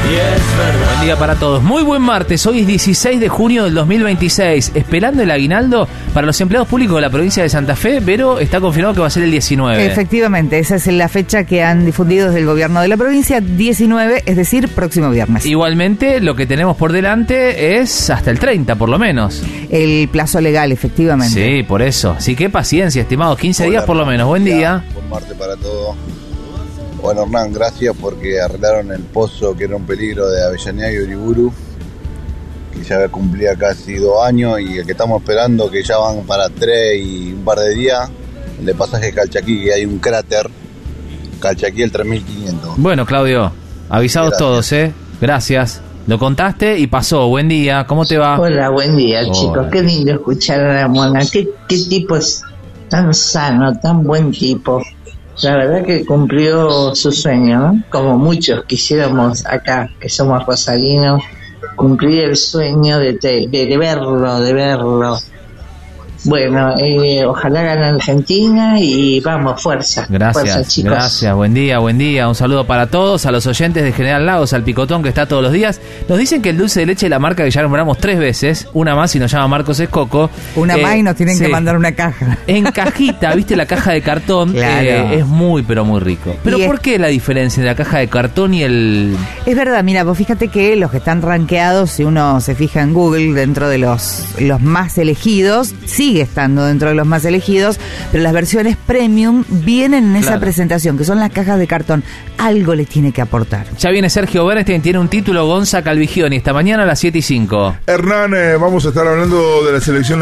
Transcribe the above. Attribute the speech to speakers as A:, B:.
A: Buen día para todos. Muy buen martes. Hoy es 16 de junio del 2026. Esperando el aguinaldo para los empleados públicos de la provincia de Santa Fe, pero está confirmado que va a ser el 19.
B: Efectivamente, esa es la fecha que han difundido desde el gobierno de la provincia, 19, es decir, próximo viernes.
A: Igualmente, lo que tenemos por delante es hasta el 30, por lo menos.
B: El plazo legal, efectivamente.
A: Sí, por eso. Así que paciencia, estimados. 15 días por lo menos. Buen día.
C: Buen martes para todos. Bueno, Hernán, gracias porque arreglaron el pozo que era un peligro de Avellaneda y Uriburu, que ya cumplía casi 2 años, y el que estamos esperando, que ya van para 3 y un par de días, el de pasaje Calchaquí, que hay un cráter, Calchaquí el 3500.
A: Bueno, Claudio, avisados
C: Gracias.
A: todos, Gracias. Lo contaste y pasó. Buen día. ¿Cómo te va?
D: Hola, buen día,
A: Hola.
D: chicos. Qué lindo escuchar a la Mona. ¿Qué tipo es tan sano, tan buen tipo? La verdad que cumplió su sueño, ¿no? Como muchos quisiéramos acá, que somos rosarinos, cumplir el sueño de verlo. Bueno, ojalá gane Argentina y vamos, fuerza.
A: Gracias,
D: fuerza, chicos.
A: gracias. Buen día. Un saludo para todos, a los oyentes de General Lagos, al Picotón que está todos los días. Nos dicen que el dulce de leche es la marca que ya nombramos 3 veces, una más y nos llama Marcos Escoco.
B: Una más y nos tienen
A: sí.
B: que mandar una caja.
A: En cajita, ¿viste la caja de cartón?
B: Claro.
A: Es muy, pero muy rico. Pero
B: Y
A: ¿por qué la diferencia entre la caja de cartón y el...?
B: Es verdad, mira, vos fíjate que los que están rankeados, si uno se fija en Google, dentro de los más elegidos, sigue estando dentro de los más elegidos, pero las versiones premium vienen en esa
A: Claro.
B: presentación, que son las cajas de cartón. Algo les tiene que aportar.
A: Ya viene Sergio Bernstein, tiene un título, Gonza Calvigioni, esta mañana a las 7:05.
E: Hernán, vamos a estar hablando de la selección